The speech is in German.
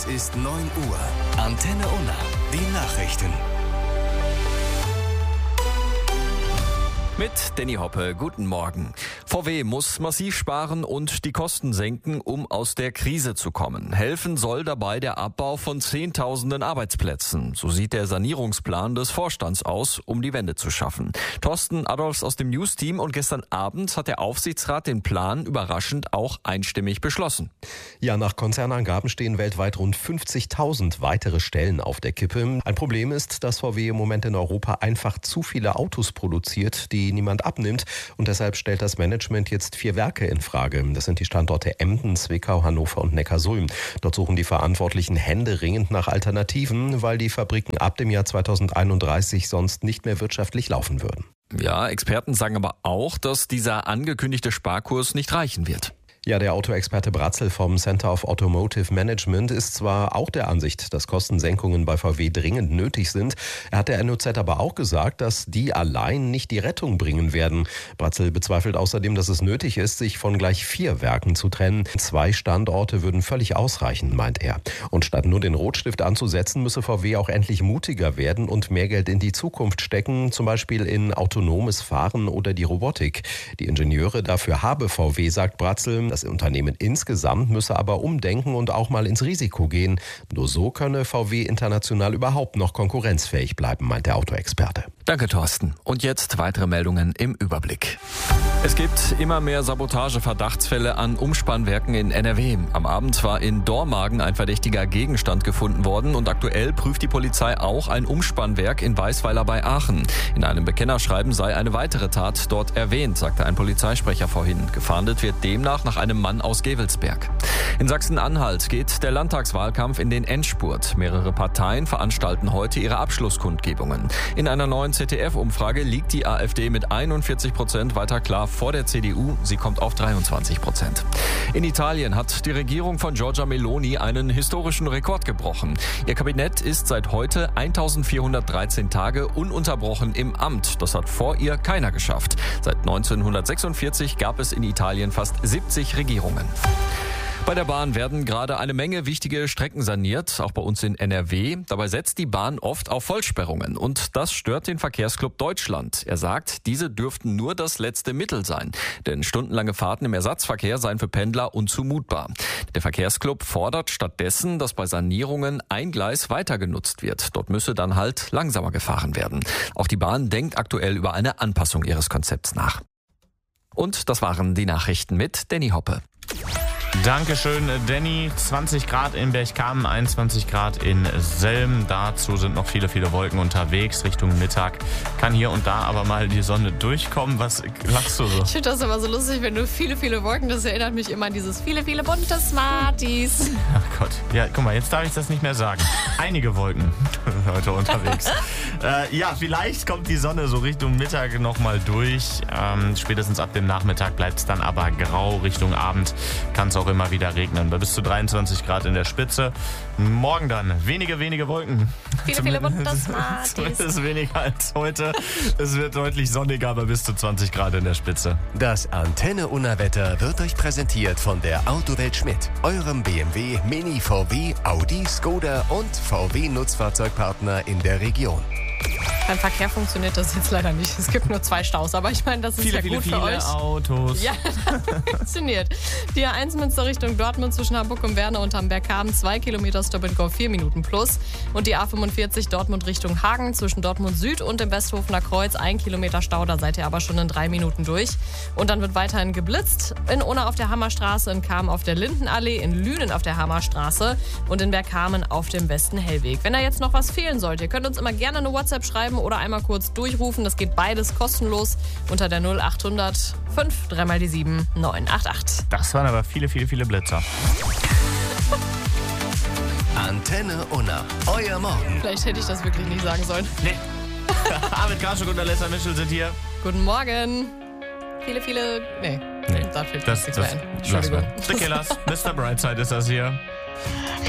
Es ist 9 Uhr. Antenne Unna. Die Nachrichten. Mit Danny Hoppe, guten Morgen. VW muss massiv sparen und die Kosten senken, um aus der Krise zu kommen. Helfen soll dabei der Abbau von Zehntausenden Arbeitsplätzen. So sieht der Sanierungsplan des Vorstands aus, um die Wende zu schaffen. Thorsten Adolfs aus dem News-Team, und gestern Abend hat der Aufsichtsrat den Plan überraschend auch einstimmig beschlossen. Ja, nach Konzernangaben stehen weltweit rund 50.000 weitere Stellen auf der Kippe. Ein Problem ist, dass VW im Moment in Europa einfach zu viele Autos produziert, die niemand abnimmt, und deshalb stellt das Management jetzt 4 Werke in Frage. Das sind die Standorte Emden, Zwickau, Hannover und Neckarsulm. Dort suchen die Verantwortlichen händeringend nach Alternativen, weil die Fabriken ab dem Jahr 2031 sonst nicht mehr wirtschaftlich laufen würden. Ja, Experten sagen aber auch, dass dieser angekündigte Sparkurs nicht reichen wird. Ja, der Autoexperte Bratzel vom Center of Automotive Management ist zwar auch der Ansicht, dass Kostensenkungen bei VW dringend nötig sind. Er hat der NOZ aber auch gesagt, dass die allein nicht die Rettung bringen werden. Bratzel bezweifelt außerdem, dass es nötig ist, sich von gleich 4 Werken zu trennen. 2 Standorte würden völlig ausreichen, meint er. Und statt nur den Rotstift anzusetzen, müsse VW auch endlich mutiger werden und mehr Geld in die Zukunft stecken, zum Beispiel in autonomes Fahren oder die Robotik. Die Ingenieure dafür habe VW, sagt Bratzel. Das Unternehmen insgesamt müsse aber umdenken und auch mal ins Risiko gehen. Nur so könne VW international überhaupt noch konkurrenzfähig bleiben, meint der Autoexperte. Danke, Thorsten. Und jetzt weitere Meldungen im Überblick. Es gibt immer mehr Sabotageverdachtsfälle an Umspannwerken in NRW. Am Abend war in Dormagen ein verdächtiger Gegenstand gefunden worden und aktuell prüft die Polizei auch ein Umspannwerk in Weisweiler bei Aachen. In einem Bekennerschreiben sei eine weitere Tat dort erwähnt, sagte ein Polizeisprecher vorhin. Gefahndet wird demnach nach einem Mann aus Gevelsberg. In Sachsen-Anhalt geht der Landtagswahlkampf in den Endspurt. Mehrere Parteien veranstalten heute ihre Abschlusskundgebungen. In einer neuen ZDF-Umfrage liegt die AfD mit 41% weiter klar vor der CDU. Sie kommt auf 23%. In Italien hat die Regierung von Giorgia Meloni einen historischen Rekord gebrochen. Ihr Kabinett ist seit heute 1413 Tage ununterbrochen im Amt. Das hat vor ihr keiner geschafft. Seit 1946 gab es in Italien fast 70 Regierungen. Bei der Bahn werden gerade eine Menge wichtige Strecken saniert, auch bei uns in NRW. Dabei setzt die Bahn oft auf Vollsperrungen und das stört den Verkehrsclub Deutschland. Er sagt, diese dürften nur das letzte Mittel sein, denn stundenlange Fahrten im Ersatzverkehr seien für Pendler unzumutbar. Der Verkehrsclub fordert stattdessen, dass bei Sanierungen ein Gleis weiter genutzt wird. Dort müsse dann halt langsamer gefahren werden. Auch die Bahn denkt aktuell über eine Anpassung ihres Konzepts nach. Und das waren die Nachrichten mit Danny Hoppe. Dankeschön, Danny. 20 Grad in Berchtesgaden, 21 Grad in Selm. Dazu sind noch viele, viele Wolken unterwegs. Richtung Mittag kann hier und da aber mal die Sonne durchkommen. Was lachst du so? Ich finde das immer so lustig, wenn du viele, viele Wolken, das erinnert mich immer an dieses viele, viele bunte Smarties. Ach Gott. Ja, guck mal, jetzt darf ich das nicht mehr sagen. Einige Wolken heute unterwegs. Ja, vielleicht kommt die Sonne so Richtung Mittag nochmal durch. Spätestens ab dem Nachmittag bleibt es dann aber grau. Richtung Abend kann es auch immer wieder regnen. Bei bis zu 23 Grad in der Spitze. Morgen dann wenige Wolken. Viele bunte Smarties. Zumindest weniger als heute. Es wird deutlich sonniger, aber bis zu 20 Grad in der Spitze. Das Antenne Unna Wetter wird euch präsentiert von der Autowelt Schmidt, eurem BMW, Mini, VW, Audi, Skoda und VW Nutzfahrzeugpartner in der Region. Beim Verkehr funktioniert das jetzt leider nicht. Es gibt nur 2 Staus, aber ich meine, das ist ja gut für euch. Viele Autos. Ja, das funktioniert. Die A1 Münster Richtung Dortmund zwischen Hamburg und Werne und Hamberg-Haben 2 Kilometer Stop-and-Go 4 Minuten plus. Und die A45 Dortmund Richtung Hagen zwischen Dortmund Süd und dem Westhofener Kreuz 1 Kilometer Stau. Da seid ihr aber schon in 3 Minuten durch. Und dann wird weiterhin geblitzt. In Unna auf der Hammerstraße, in Kamen auf der Lindenallee, in Lünen auf der Hammerstraße und in Bergkamen auf dem Westen-Hellweg. Wenn da jetzt noch was fehlen sollte, ihr könnt uns immer gerne eine WhatsApp schreiben oder einmal kurz durchrufen. Das geht beides kostenlos unter der 0800 5 3 mal die 7 988. Das waren aber viele Blitzer. Antenne Unna, euer Morgen. Vielleicht hätte ich das wirklich nicht sagen sollen. Nee. Arvid Kraschuk und Alessa Mischel sind hier. Guten Morgen. Viele... Nee. Da fehlt nichts mehr ein. Entschuldigung. The Killers, Mr. Brightside ist das hier.